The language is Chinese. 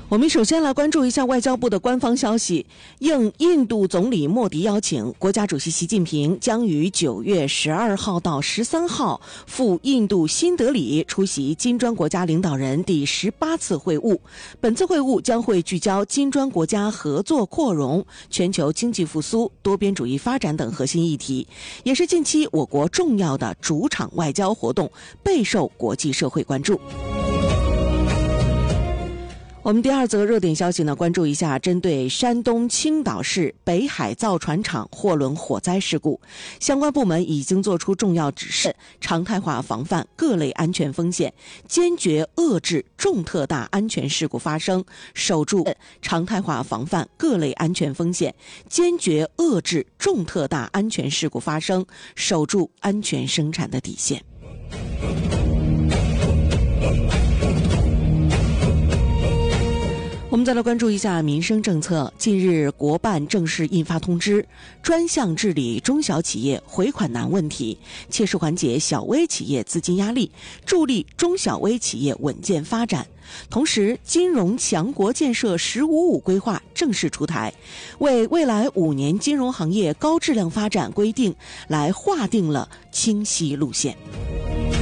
我们首先来关注一下外交部的官方消息，应印度总理莫迪邀请，国家主席习近平将于9月12号到13号赴印度新德里出席金砖国家领导人第18次会晤。本次会晤将会聚焦金砖国家合作扩容、全球经济复苏、多边主义发展等核心议题，也是近期我国重要的主场外交活动，备受国际社会关注。我们第二则热点消息呢，关注一下针对山东青岛市北海造船厂货轮火灾事故，相关部门已经作出重要指示，常态化防范各类安全风险，坚决遏制重特大安全事故发生，守住常态化防范各类安全风险，坚决遏制重特大安全事故发生，守住安全生产的底线。我们再来关注一下民生政策。近日，国办正式印发通知，专项治理中小企业回款难问题，切实缓解小微企业资金压力，助力中小微企业稳健发展。同时，金融强国建设“15+5”规划正式出台，为未来5年金融行业高质量发展规定来划定了清晰路线。